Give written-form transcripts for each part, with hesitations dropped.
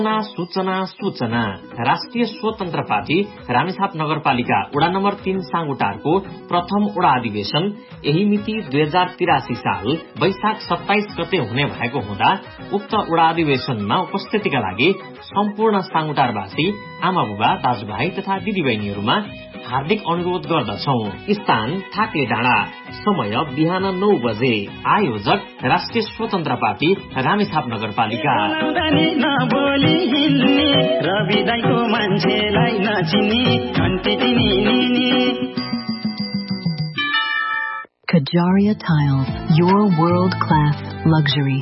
सूचना सूचना राष्ट्रिय स्वतन्त्र पार्टी रामेछाप नगरपालिका वडा नम्बर 3 साङुटारको प्रथम वडा अधिवेशन यही मिति 2083 साल वैशाख 27 गते हुने भएको हुँदा उक्त वडा अधिवेशनमा उपस्थितिका लागि सम्पूर्ण साङुटारवासी आमा बुबा दाजुभाइ तथा दिदीबहिनीहरूमा हार्दिक अनुरोध गर्दछौ। स्थान थाक्ले डाँडा, समय बिहान 9 बजे। आयोजक राष्ट्रिय स्वतन्त्र पार्टी रामेछाप नगरपालिका। Kajaria Tiles, your world-class luxury.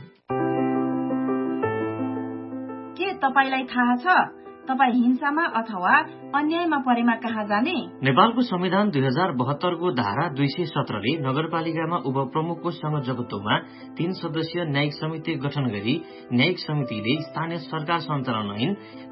के तपाईलाई थाहा छ तपाई हिंसामा अथवा अन्यायमा परेमा कहाँ जाने? नेपालको संविधान 2072 को धारा 217 ले नगरपालिकामा उपप्रमुखको संयोजकत्वमा 3 सदस्यीय न्यायिक समिति गठन गरी न्यायिक समितिले स्थानीय सरकार सञ्चालन ऐन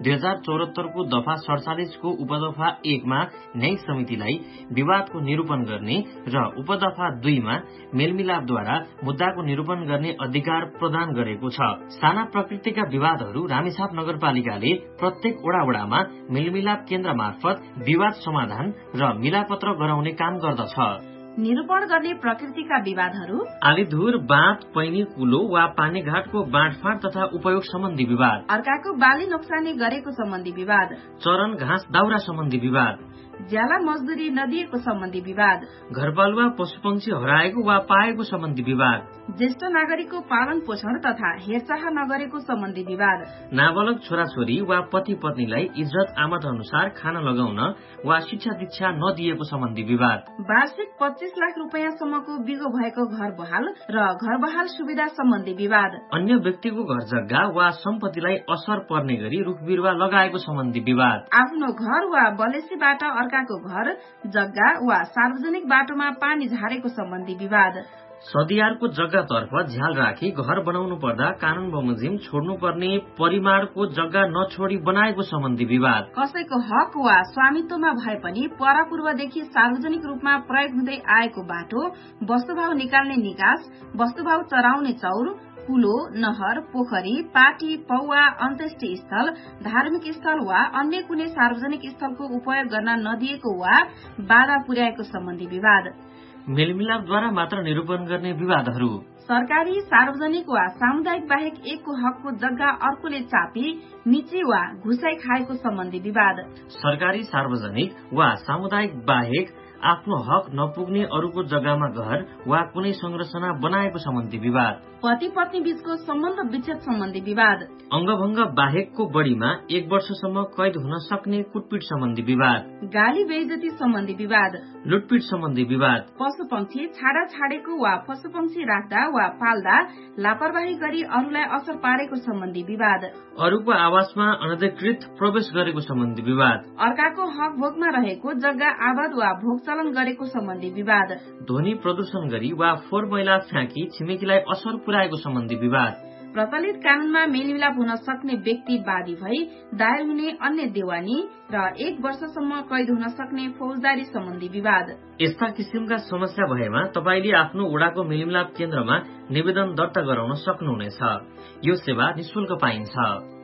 2074 को दफा 47 को उपदफा 1 मा न्यायिक समितिलाई विवादको निरूपण गर्ने र उपदफा 2 मा मेलमिलापद्वारा मुद्दाको निरूपण गर्ने अधिकार प्रदान गरेको छ। साना प्रकृतिका विवादहरू रामेछाप नगरपालिकाले प्रत्येक वडामा मेलमिलाप केन्द्र मार्फत विवाद समाधान र मिलापत्र गराउने काम गर्दछ। निरूपण गर्ने प्रकृतिका विवादहरू आलीधुर, बाँध, पैनी, कुलो वा पानीघाटको बाँडफाँड तथा उपयोग सम्बन्धी विवाद, अर्काको बाली नोक्सानी गरेको सम्बन्धी विवाद, चरन घाँस दाउरा सम्बन्धी विवाद, ज्याला मजदुरी नदिएको सम्बन्धी विवाद, घरपालुवा पशुपक्षी हराएको वा पाएको सम्बन्धी विवाद, ज्येष्ठ नागरिकको पालन पोषण तथा हेरचाह नगरेको सम्बन्धी विवाद, नाबालक छोराछोरी वा पति पत्नीलाई इज्जत आमद अनुसार खाना लगाउन वा शिक्षा दीक्षा नदिएको सम्बन्धी विवाद, वार्षिक 25 लाख रुपियाँसम्मको बिगो भएको घर बहाल र घर बहाल सुविधा सम्बन्धी विवाद, अन्य व्यक्तिको घर जग्गा वा सम्पत्तिलाई असर पर्ने गरी रुख बिरुवा लगाएको सम्बन्धी विवाद, आफ्नो घर वा बलेसीबाट अर्काको घर जग्गा वा सार्वजनिक बाटोमा पानी झारेको सम्बन्धी विवाद, सदियारको जग्गातर्फ झ्याल राखी घर बनाउनु पर्दा कानून बमोजिम छोड्नुपर्ने परिमाणको जग्गा नछोडी बनाएको सम्बन्धी विवाद, कसैको हक वा स्वामित्वमा भए पनि परापूर्वदेखि सार्वजनिक रूपमा प्रयोग हुँदै आएको बाटो, वस्तुभाव निकाल्ने निकास, वस्तुभाव चराउने चौर, कुलो, नहर, पोखरी, पाटी, पौवा, अन्त्येष्टि स्थल, धार्मिक स्थल वा अन्य कुनै सार्वजनिक स्थलको उपयोग गर्न नदिएको वा बाधा पुर्याएको सम्बन्धी विवाद, मेलमिलापद्वारा मात्र निरूपण गर्ने विवादहरू, सरकारी, सार्वजनिक वा सामुदायिक बाहेक एकको हकको जग्गा अर्कोले चापी मिची वा घुसाई खाएको सम्बन्धी विवाद, सरकारी, सार्वजनिक वा सामुदायिक बाहेक आफ्नो हक नपुग्ने अरूको जग्गामा घर वा कुनै संरचना बनाएको सम्बन्धी विवाद, पति पत्नी बीचको सम्बन्ध विच्छेद सम्बन्धी विवाद, अंगभंग बाहेकको बढ़ीमा 1 वर्षसम्म कैद हुन सक्ने कुटपिट सम्बन्धी विवाद, गाली बेइज्जती सम्बन्धी विवाद, लुटपिट सम्बन्धी विवाद, पशु पंक्षी छाडा छाडेको वा पशु पंक्षी राख्दा वा पाल्दा लापरवाही गरी अरूलाई असर पारेको सम्बन्धी विवाद, अरूको आवासमा अनधिकृत प्रवेश गरेको सम्बन्धी विवाद, अर्काको हक भोगमा रहेको जग्गा आबाद वा भोगचलन गरेको सम्बन्धी विवाद, ध्वनि प्रदूषण गरी वा फोहोर मैला फ्याँकी छिमेकीलाई असर पुर्याएको सम्बन्धी विवाद, प्रचलित कानूनमा मेलमिलाप हुन सक्ने व्यक्ति वादी भई दायर हुने अन्य देवानी र 1 वर्षसम्म कैद हुन सक्ने फौजदारी सम्बन्धी विवाद। यस्ता किसिमका समस्या भएमा तपाईले आफ्नो वडाको मेलमिलाप केन्द्रमा निवेदन दर्ता गराउन सक्नुहुनेछ। यो सेवा निशुल्क पाइन्छ।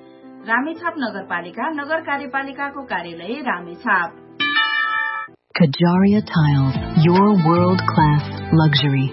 रामेछाप नगरपालिका नगर कार्यपालिकाको कार्यालय Ramechhap. Kajaria Tiles, your world-class luxury.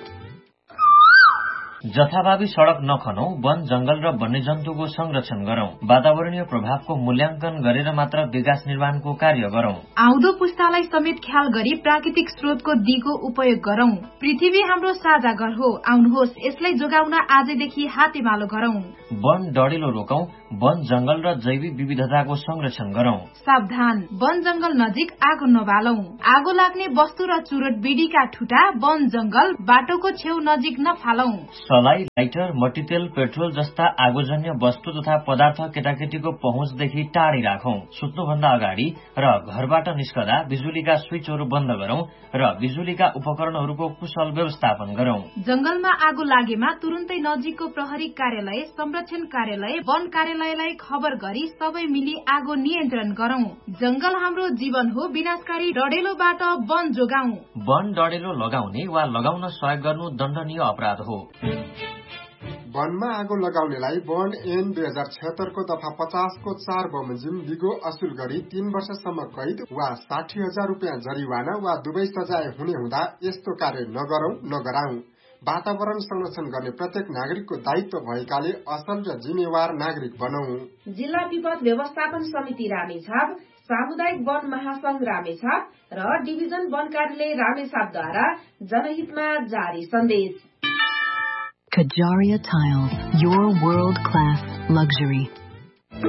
जथाभावी सड़क नखनौ, वन जंगल र वन्यजन्तुको संरक्षण गरौं, वातावरणीय प्रभावको मूल्याङ्कन गरेर मात्र विकास निर्माणको कार्य गरौं, आउँदो पुस्तालाई समेत ख्याल गरी प्राकृतिक स्रोतको दिगो उपयोग गरौं। पृथ्वी हाम्रो साझा घर हो, आउनुहोस् यसलाई जोगाउन आजैदेखि हातेमालो गरौं। वन डढेलो रोकौं, वन जंगल र जैविक विविधताको संरक्षण गरौं। सावधान, वन जंगल नजिक आगो नबालौं। आगो लाग्ने वस्तु र चुरोट बिडीका ठुटा वन जंगल बाटोको छेउ नजिक नफालौं। सलाई, लाइटर, मट्टीतेल, पेट्रोल जस्ता आगोजन्य वस्तु तथा पदार्थ केटाकेटीको पहुँचदेखि टाढी राखौं। सुत्नुभन्दा अगाडि र घरबाट निस्कदा बिजुलीका स्विचहरू बन्द गरौं र बिजुलीका उपकरणहरूको कुशल व्यवस्थापन गरौं। जंगलमा आगो लागेमा तुरुन्तै नजिकको प्रहरी कार्यालय, संरक्षण कार्यालय, वन कार्यालयलाई खबर गरी सबै मिली आगो नियन्त्रण गरौं। जंगल हाम्रो जीवन हो, विनाशकारी डढेलोबाट वन जोगाउँ। वन डढेलो लगाउने वा लगाउन सहयोग गर्नु दण्डनीय अपराध हो। वनमा आगो लगाउनेलाई वन ऐन 2076 को दफा 50 को 4 बमोजिम लिगो असुल गरी 3 वर्षसम्म कैद वा 60,000 रुपियाँ जरिवाना वा दुवै सजाय हुने हुँदा यस्तो कार्य नगरौं नगराउँ। वातावरण संरक्षण गर्ने प्रत्येक नागरिकको दायित्व भएकाले असल र जिम्मेवार नागरिक बनौं। जिल्ला विपद व्यवस्थापन समिति रामेछाप, सामुदायिक वन महासंघ रामेछाप र डिभिजन वन कार्यालय रामेछापद्वारा जनहितमा जारी सन्देश। Kajaria Tiles, your world-class luxury.